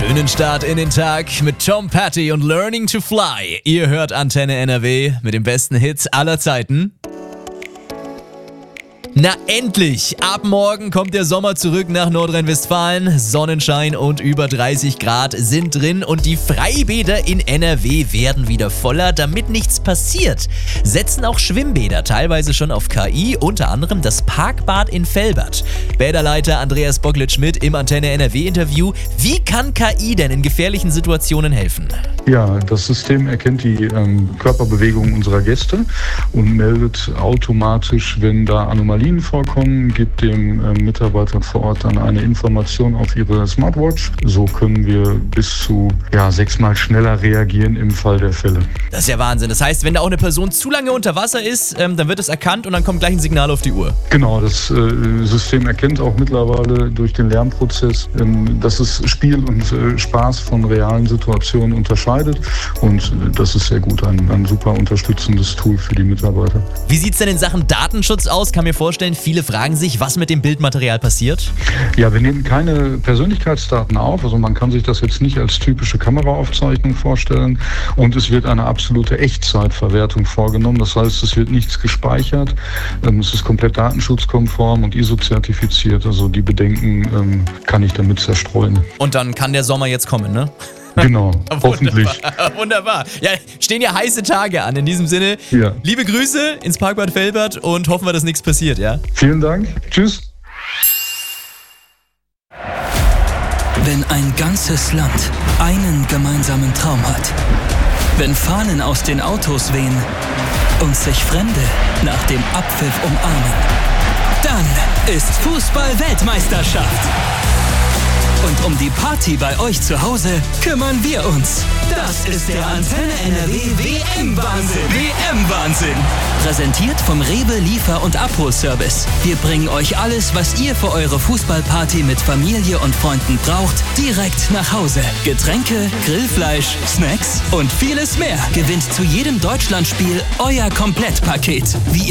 Schönen Start in den Tag mit Tom Petty und Learning to Fly. Ihr hört Antenne NRW mit den besten Hits aller Zeiten. Na endlich! Ab morgen kommt der Sommer zurück nach Nordrhein-Westfalen. Sonnenschein und über 30 Grad sind drin und die Freibäder in NRW werden wieder voller. Damit nichts passiert, setzen auch Schwimmbäder teilweise schon auf KI, unter anderem das Parkbad in Velbert. Bäderleiter Andreas Bocklet-Schmidt im Antenne NRW-Interview. Wie kann KI denn in gefährlichen Situationen helfen? Ja, das System erkennt die Körperbewegung unserer Gäste und meldet automatisch, wenn da Anomalien vorkommen, gibt dem Mitarbeiter vor Ort dann eine Information auf ihre Smartwatch. So können wir bis zu 6-mal schneller reagieren im Fall der Fälle. Das ist ja Wahnsinn. Das heißt, wenn da auch eine Person zu lange unter Wasser ist, dann wird es erkannt und dann kommt gleich ein Signal auf die Uhr. Genau, das System erkennt auch mittlerweile durch den Lernprozess, dass es Spiel und Spaß von realen Situationen unterscheidet. Und das ist sehr gut, ein super unterstützendes Tool für die Mitarbeiter. Wie sieht es denn in Sachen Datenschutz aus? Kann mir vorstellen, viele fragen sich, was mit dem Bildmaterial passiert? Ja, wir nehmen keine Persönlichkeitsdaten auf. Also man kann sich das jetzt nicht als typische Kameraaufzeichnung vorstellen. Und es wird eine absolute Echtzeitverwertung vorgenommen. Das heißt, es wird nichts gespeichert. Es ist komplett datenschutzkonform und ISO-zertifiziert. Also die Bedenken kann ich damit zerstreuen. Und dann kann der Sommer jetzt kommen, ne? Genau, hoffentlich. Wunderbar. Ja, stehen ja heiße Tage an. In diesem Sinne, Liebe Grüße ins Parkbad Velbert und hoffen wir, dass nichts passiert, ja? Vielen Dank. Tschüss. Wenn ein ganzes Land einen gemeinsamen Traum hat, wenn Fahnen aus den Autos wehen und sich Fremde nach dem Abpfiff umarmen, dann ist Fußball-Weltmeisterschaft. Und um die Party bei euch zu Hause kümmern wir uns. Das ist der Antenne NRW WM-Wahnsinn. WM-Wahnsinn. Präsentiert vom Rewe Liefer- und Abholservice. Wir bringen euch alles, was ihr für eure Fußballparty mit Familie und Freunden braucht, direkt nach Hause. Getränke, Grillfleisch, Snacks und vieles mehr. Gewinnt zu jedem Deutschlandspiel euer Komplettpaket. Wie